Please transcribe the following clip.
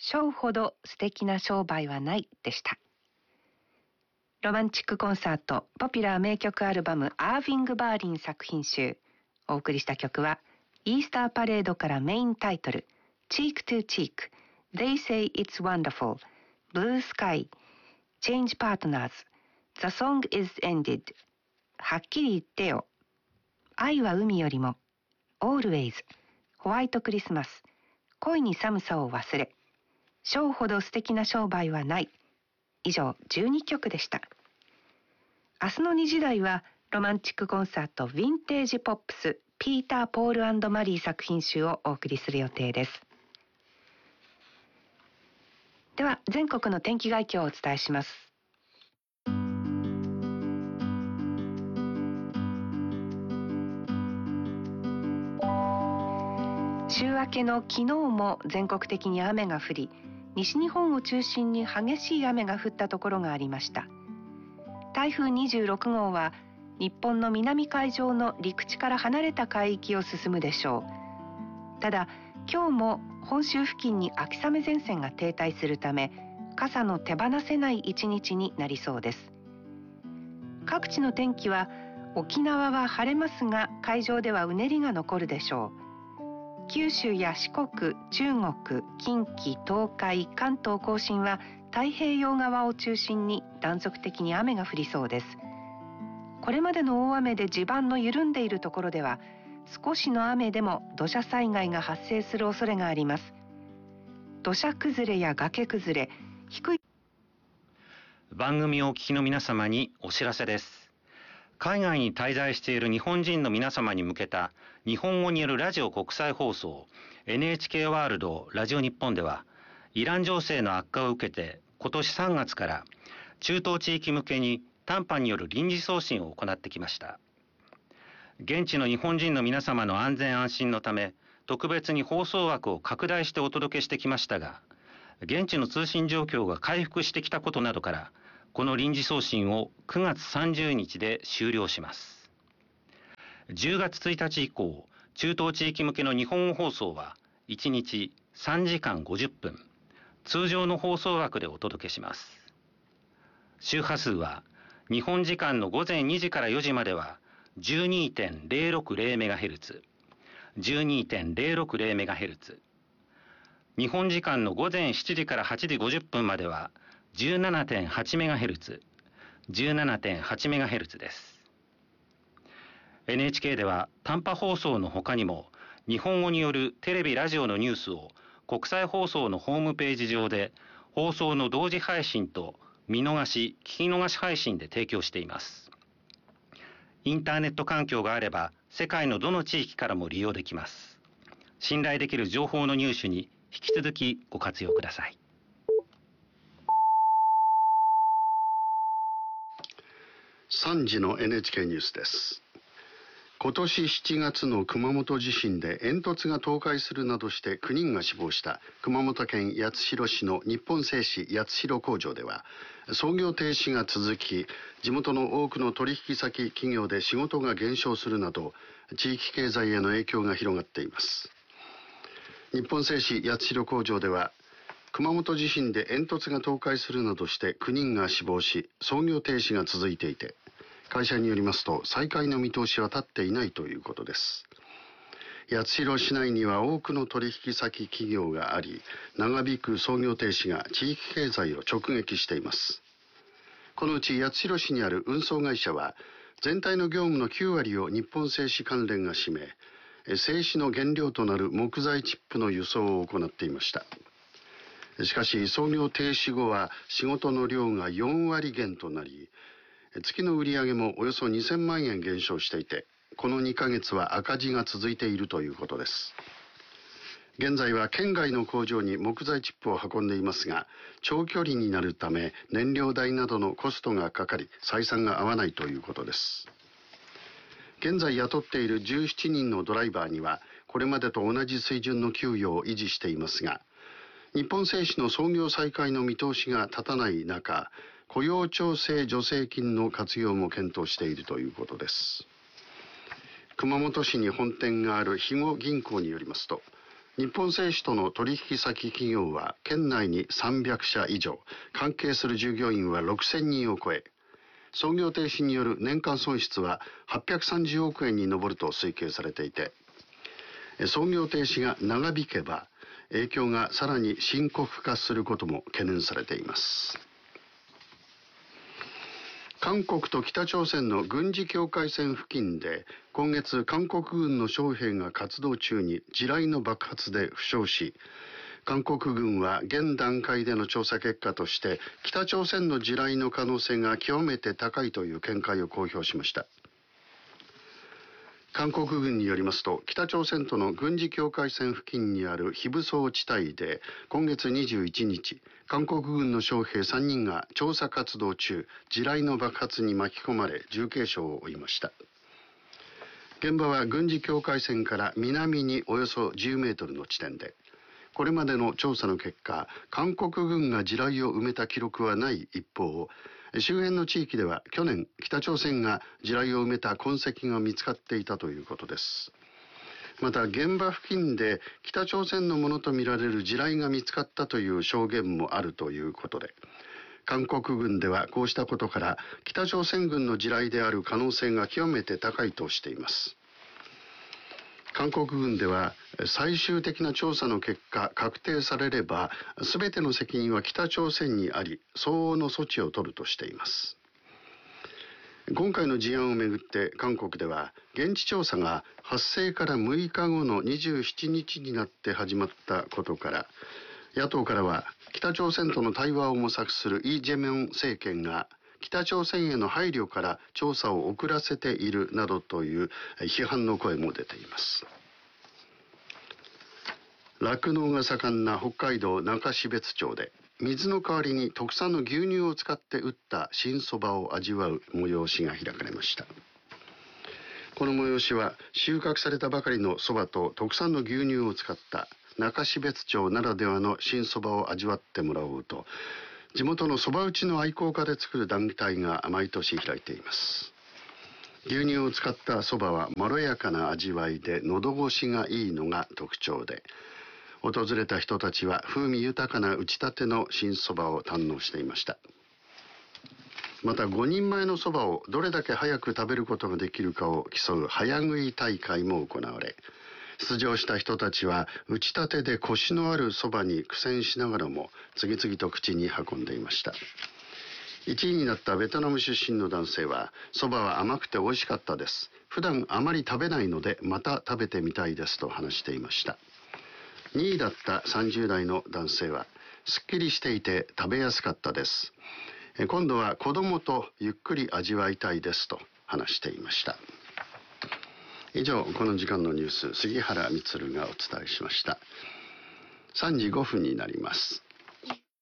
ショーほど素敵な商売はないでした。ロマンチックコンサートポピュラー名曲アルバムアーヴィング・バーリン作品集。お送りした曲はイースターパレードからメインタイトル Cheek to Cheek They Say It's Wonderful Blue Sky Change Partners The Song is Ended はっきり言ってよ愛は海よりも Always ホワイトクリスマス恋に寒さを忘れショーほど素敵な商売はない以上12曲でした。明日の2時台はロマンチックコンサートヴィンテージポップスピーター・ポール&マリー作品集をお送りする予定です。では全国の天気概況をお伝えします。週明けの昨日も全国的に雨が降り、西日本を中心に激しい雨が降ったところがありました。台風26号は日本の南海上の陸地から離れた海域を進むでしょう。ただ今日も本州付近に秋雨前線が停滞するため傘の手放せない一日になりそうです。各地の天気は沖縄は晴れますが海上ではうねりが残るでしょう。九州や四国、中国、近畿、東海、関東甲信は太平洋側を中心に断続的に雨が降りそうです。これまでの大雨で地盤の緩んでいるところでは少しの雨でも土砂災害が発生する恐れがあります。土砂崩れや崖崩れ、低い番組をお聞きの皆様にお知らせです。海外に滞在している日本人の皆様に向けた日本語によるラジオ国際放送 NHK ワールドラジオ日本ではイラン情勢の悪化を受けて今年3月から中東地域向けに短波による臨時送信を行ってきました。現地の日本人の皆様の安全安心のため特別に放送枠を拡大してお届けしてきましたが、現地の通信状況が回復してきたことなどからこの臨時送信を9月30日で終了します。10月1日以降、中東地域向けの日本語放送は1日3時間50分、通常の放送枠でお届けします。周波数は日本時間の午前2時から4時までは 12.060MHz、12.060MHz、日本時間の午前7時から8時50分までは17.8MHz、17.8MHz です。NHK では短波放送の他にも日本語によるテレビラジオのニュースを国際放送のホームページ上で放送の同時配信と見逃し聞き逃し配信で提供しています。インターネット環境があれば世界のどの地域からも利用できます。信頼できる情報の入手に引き続きご活用ください。 3時の NHK ニュースです。今年7月の熊本地震で煙突が倒壊するなどして9人が死亡した熊本県八代市の日本製紙八代工場では操業停止が続き、地元の多くの取引先企業で仕事が減少するなど地域経済への影響が広がっています。日本製紙八代工場では熊本地震で煙突が倒壊するなどして9人が死亡し、操業停止が続いていて、会社によりますと再開の見通しは立っていないということです。八代市内には多くの取引先企業があり、長引く操業停止が地域経済を直撃しています。このうち八代市にある運送会社は全体の業務の9割を日本製紙関連が占め、製紙の原料となる木材チップの輸送を行っていました。しかし操業停止後は仕事の量が4割減となり、月の売上もおよそ2000万円減少していて、この2ヶ月は赤字が続いているということです。現在は県外の工場に木材チップを運んでいますが、長距離になるため燃料代などのコストがかかり採算が合わないということです。現在雇っている17人のドライバーにはこれまでと同じ水準の給与を維持していますが、日本製紙の操業再開の見通しが立たない中、雇用調整助成金の活用も検討しているということです。熊本市に本店がある肥後銀行によりますと、 日本製紙との取引先企業は県内に300社以上、関係する従業員は6000人を超え、操業停止による年間損失は830億円に上ると推計されていて、操業停止が長引けば影響がさらに深刻化することも懸念されています。韓国と北朝鮮の軍事境界線付近で今月、韓国軍の将兵が活動中に地雷の爆発で負傷し、韓国軍は現段階での調査結果として北朝鮮の地雷の可能性が極めて高いという見解を公表しました。韓国軍によりますと、北朝鮮との軍事境界線付近にある非武装地帯で今月21日、韓国軍の将兵3人が調査活動中、地雷の爆発に巻き込まれ重軽傷を負いました。現場は軍事境界線から南におよそ10メートルの地点で、これまでの調査の結果、韓国軍が地雷を埋めた記録はない一方、周辺の地域では去年、北朝鮮が地雷を埋めた痕跡が見つかっていたということです。また現場付近で北朝鮮のものとみられる地雷が見つかったという証言もあるということで、韓国軍ではこうしたことから北朝鮮軍の地雷である可能性が極めて高いとしています。韓国軍では最終的な調査の結果確定されれば、全ての責任は北朝鮮にあり、相応の措置を取るとしています。今回の事案をめぐって韓国では現地調査が発生から6日後の27日になって始まったことから、野党からは北朝鮮との対話を模索するイ・ジェミョン政権が北朝鮮への配慮から調査を遅らせているなどという批判の声も出ています。酪農が盛んな北海道中標津町で、水の代わりに特産の牛乳を使って打った新そばを味わう催しが開かれました。この催しは収穫されたばかりのそばと特産の牛乳を使った中標津町ならではの新そばを味わってもらおうと、地元のそば打ちの愛好家で作る団体が毎年開いています。牛乳を使ったそばはまろやかな味わいで喉越しがいいのが特徴で、訪れた人たちは風味豊かな打ちたての新そばを堪能していました。また5人前のそばをどれだけ早く食べることができるかを競う早食い大会も行われ、出場した人たちは打ちたてでコシのあるそばに苦戦しながらも次々と口に運んでいました。1位になったベトナム出身の男性は、そばは甘くて美味しかったです。普段あまり食べないのでまた食べてみたいですと話していました。2位だった30代の男性は、すっきりしていて食べやすかったです。今度は子供とゆっくり味わいたいですと話していました。以上、この時間のニュース、杉原充がお伝えしました。3時5分になります。